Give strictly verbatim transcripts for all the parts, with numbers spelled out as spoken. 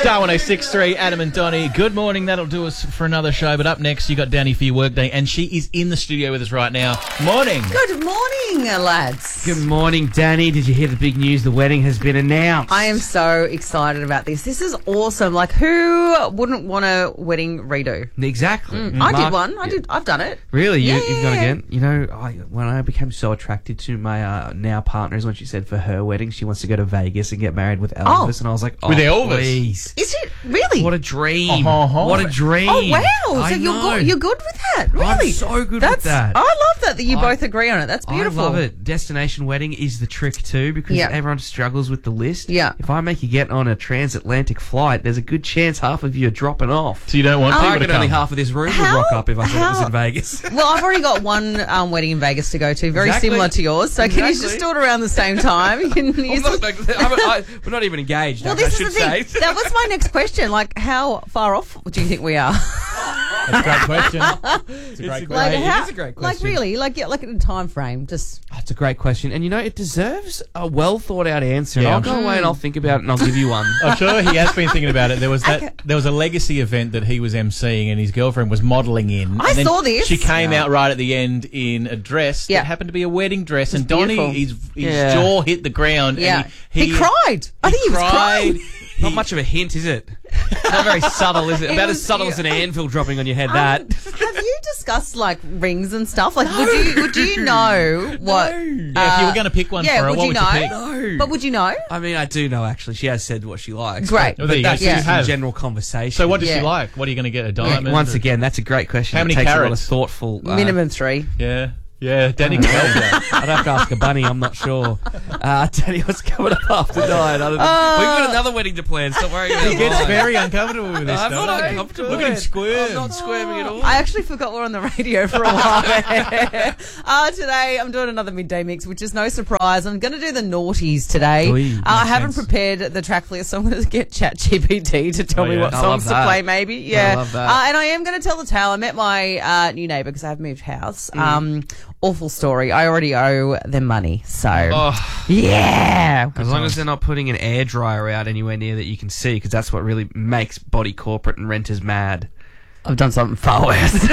Star one oh six point three, Adam and Donnie. Good morning. That'll do us for another show. But up next, you got Danny for your workday, and she is in the studio with us right now. Morning. Good morning, lads. Good morning, Danny. Did you hear the big news? The wedding has been announced. I am so excited about this. This is awesome. Like, who wouldn't want a wedding redo? Exactly. Mm. Mm. I did Mark- one. I did. I've done it. Really? You, Yeah, you've yeah, gone yeah. again? You know, I, when I became so attracted to my uh, now partner is when she said for her wedding she wants to go to Vegas and get married with Elvis. Oh. And I was like, oh, With Elvis? please. Is it really? What a dream. Uh-huh. What a dream. Oh wow! I So you're know. good. You're good with that. Really? I'm so good That's, with that. I love that that you I- both agree on it. That's beautiful. I love it. Destination wedding is the trick too because Yeah. everyone struggles with the list. Yeah. If I make you get on a transatlantic flight, there's a good chance half of you are dropping off. So you don't want Um, I people to reckon come? only half of this room How- would rock up if I said it was how- in Vegas. Well, I've already got one um, wedding in Vegas to go to, very Exactly. similar to yours. So can you Exactly. just do it around the same time? You can use I'm not, like, I'm, I, we're not even engaged. well, I this should is the thing. say. That was my next question. Like, how far off do you think we are? That's a great question. It's a great a question. Like, It how, is a great like question. really, like, yeah, like in a time frame. Just That's a great question, and you know it deserves a well thought out answer. Yeah, I'll I'm go sure. away and I'll think about it, and I'll give you one. I'm sure he has been thinking about it. There was that. Okay. There was a legacy event that he was emceeing, and his girlfriend was modelling in. I and then saw this. She came Yeah. out right at the end in a dress Yeah. that happened to be a wedding dress, and beautiful. Donnie, his, his Yeah. jaw hit the ground. yeah, and he, he, cried. I think he was cried. crying. Not much of a hint, is it? Not very subtle, is it? It About was- as subtle as an anvil dropping on your head. Um, that. have you discussed like rings and stuff? Like, would you would you know what? Yeah, if you were going to pick one yeah, for her, would what you would know? you pick? No. But would you know? I mean, I do know actually. She has said what she likes. Great. But, Well, there you but go. that's So you just have. in general conversation. So what does Yeah. she like? What are you going to get? A diamond? Once or- again, that's a great question. How It many takes carats? a lot of thoughtful. Uh, Minimum three. Yeah, yeah. Danny can help you. I'd have to ask a bunny. I'm not sure. Uh, tell you what's coming up after nine. I don't know. Uh, We've got another wedding to plan. Stop worrying about He gets mine. very uncomfortable with this I'm stuff. not uncomfortable. Look at him squirm. I'm not squirming at all. I actually forgot we're on the radio for a while. uh, today I'm doing another midday mix, which is no surprise. I'm going to do the naughties today. Oi, uh, I makes haven't sense. prepared the track list, so I'm going to get ChatGPT to tell Oh, me yeah. what I songs love to that. play, maybe. Yeah. love that. Uh, and I am going to tell the tale. I met my uh, new neighbour because I've moved house. Mm. Um, awful story. I already owe them money, so Oh. yeah. As long as they're not putting an air dryer out anywhere near that you can see, because that's what really makes body corporate and renters mad. I've done something far worse.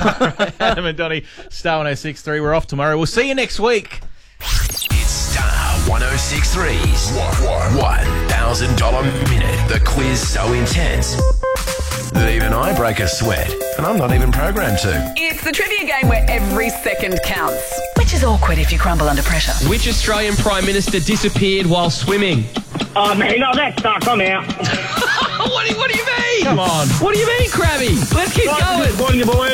Adam and Donnie, Star one oh six point three. We're off tomorrow. We'll see you next week. It's Star one oh six point three's one thousand dollars minute. The quiz so intense that even I break a sweat, and I'm not even programmed to. It's the trivia game where every second counts, which is awkward if you crumble under pressure. Which Australian Prime Minister disappeared while swimming? Oh, mate, no, that's stuck. I'm out. what, do you, what do you mean? Come on. What do you mean, Krabby? Let's keep going. Boy, boy,